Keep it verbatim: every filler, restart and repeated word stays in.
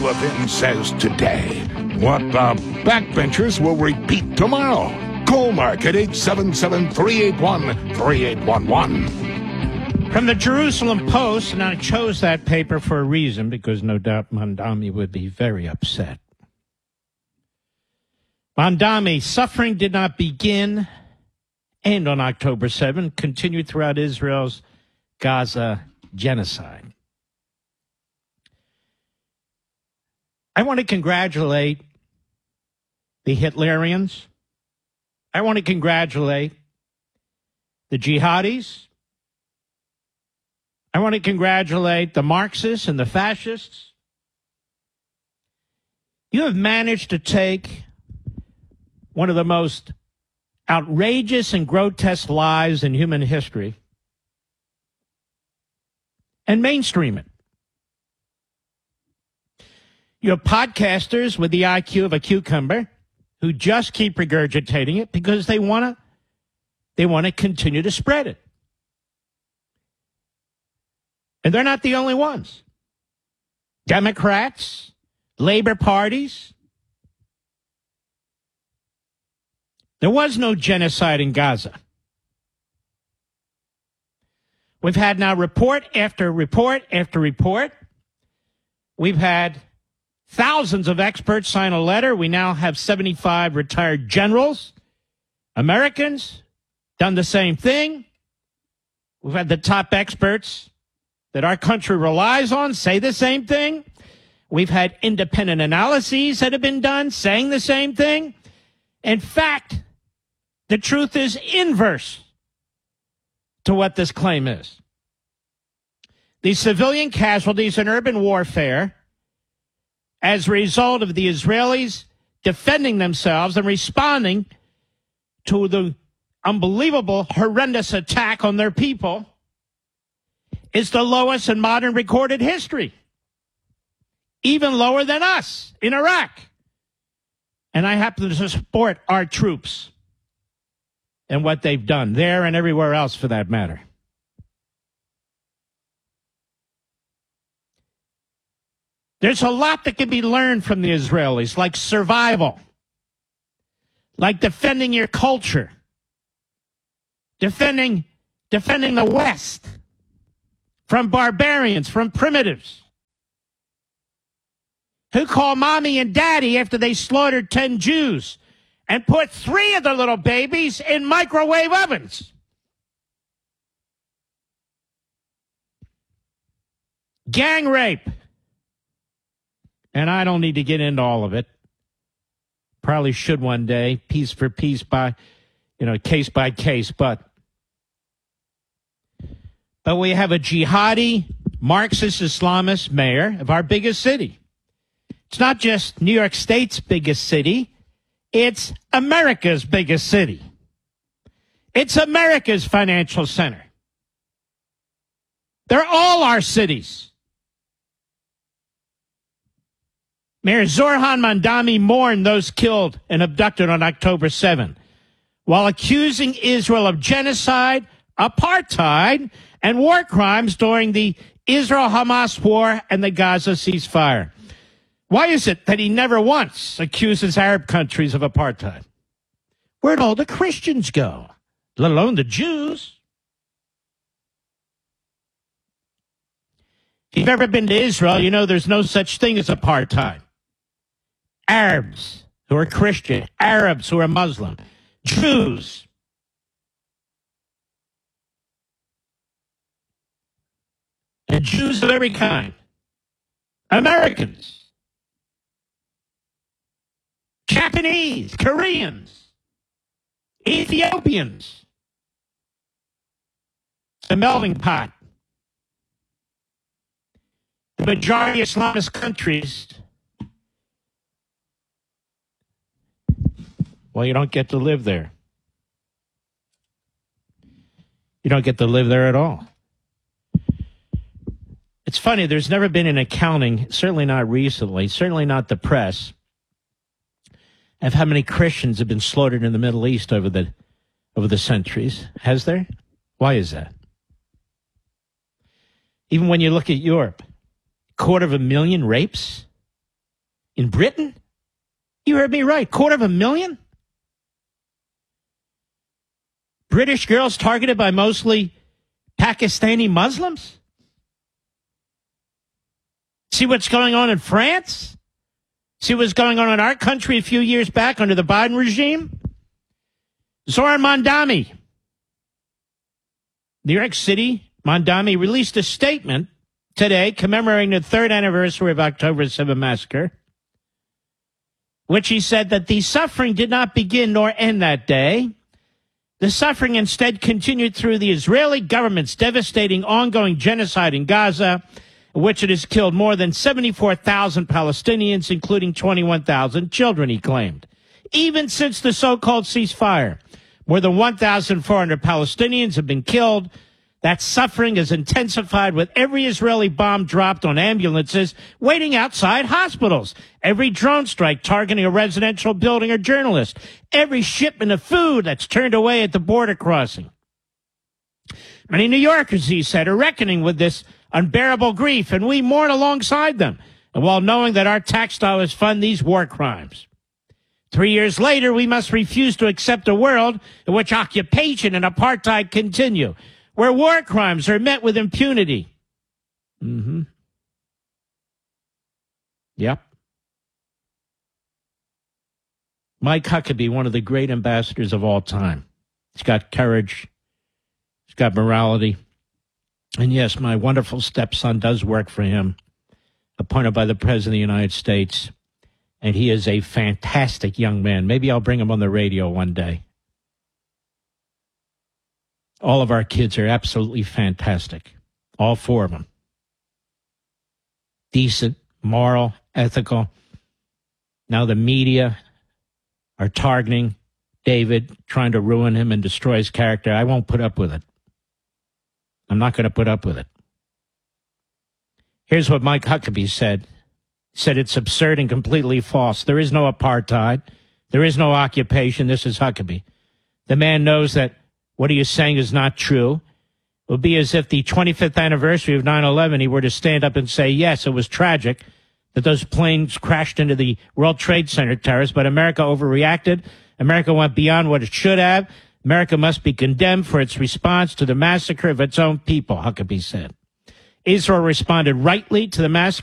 Levin says today. What the backbenchers will repeat tomorrow. Call Mark at eight seven seven, three eight one, three eight one one. From the Jerusalem Post, and I chose that paper for a reason, because no doubt Mamdani would be very upset. Mamdani, suffering did not begin, end on October seventh, continued throughout Israel's Gaza genocide. I want to congratulate the Hitlerians. I want to congratulate the jihadis. I want to congratulate the Marxists and the fascists. You have managed to take one of the most outrageous and grotesque lies in human history and mainstream it. You have podcasters with the I Q of a cucumber who just keep regurgitating it because they want to they want to continue to spread it. And they're not the only ones. Democrats, labor parties. There was no genocide in Gaza. We've had now report after report after report. We've had thousands of experts sign a letter. We now have seventy-five retired generals, Americans, done the same thing. We've had the top experts that our country relies on say the same thing. We've had independent analyses that have been done saying the same thing. In fact, the truth is inverse to what this claim is. The civilian casualties in urban warfare as a result of the Israelis defending themselves and responding to the unbelievable, horrendous attack on their people is the lowest in modern recorded history. Even lower than us in Iraq. And I happen to support our troops and what they've done there and everywhere else for that matter. There's a lot that can be learned from the Israelis, like survival, like defending your culture, defending, defending the West from barbarians, from primitives who call mommy and daddy after they slaughtered ten Jews and put three of their little babies in microwave ovens. Gang rape. And I don't need to get into all of it. Probably should one day, piece for piece by, you know, case by case. But, but we have a jihadi, Marxist Islamist mayor of our biggest city. It's not just New York State's biggest city. It's America's biggest city. It's America's financial center. They're all our cities. Mayor Zohran Mamdani mourned those killed and abducted on October seventh, while accusing Israel of genocide, apartheid, and war crimes during the Israel-Hamas war and the Gaza ceasefire. Why is it that he never once accuses Arab countries of apartheid? Where'd all the Christians go, let alone the Jews? If you've ever been to Israel, you know there's no such thing as apartheid. Arabs who are Christian, Arabs who are Muslim, Jews. And Jews of every kind. Americans. Japanese, Koreans, Ethiopians. It's a melting pot. The majority of Islamist countries, well, you don't get to live there. You don't get to live there at all. It's funny, there's never been an accounting, certainly not recently, certainly not the press, of how many Christians have been slaughtered in the Middle East over the over the centuries. Has there? Why is that? Even when you look at Europe, quarter of a million rapes In Britain? You heard me right. Quarter of a million? British girls targeted by mostly Pakistani Muslims? See what's going on in France? See what's going on in our country a few years back under the Biden regime? Zoran Mondami, New York City, Mondami released a statement today commemorating the third anniversary of October seventh massacre, which he said that the suffering did not begin nor end that day. The suffering instead continued through the Israeli government's devastating ongoing genocide in Gaza, in which it has killed more than seventy-four thousand Palestinians, including twenty-one thousand children, he claimed. Even since the so-called ceasefire, more than one thousand four hundred Palestinians have been killed. That suffering has intensified with every Israeli bomb dropped on ambulances waiting outside hospitals, every drone strike targeting a residential building or journalist, every shipment of food that's turned away at the border crossing. Many New Yorkers, he said, are reckoning with this unbearable grief, and we mourn alongside them, and while knowing that our tax dollars fund these war crimes. Three years later, we must refuse to accept a world in which occupation and apartheid continue, where war crimes are met with impunity. Mm-hmm. Yep. Mike Huckabee, one of the great ambassadors of all time. He's got courage. He's got morality. And yes, my wonderful stepson does work for him, appointed by the President of the United States. And he is a fantastic young man. Maybe I'll bring him on the radio one day. All of our kids are absolutely fantastic. All four of them. Decent, moral, ethical. Now the media are targeting David, trying to ruin him and destroy his character. I won't put up with it. I'm not going to put up with it. Here's what Mike Huckabee said. He said it's absurd and completely false. There is no apartheid. There is no occupation. This is Huckabee. The man knows that what he is saying is not true. It would be as if the twenty-fifth anniversary of nine eleven, he were to stand up and say, yes, it was tragic that those planes crashed into the World Trade Center terrorists, but America overreacted. America went beyond what it should have. America must be condemned for its response to the massacre of its own people, Huckabee said. Israel responded rightly to the massacre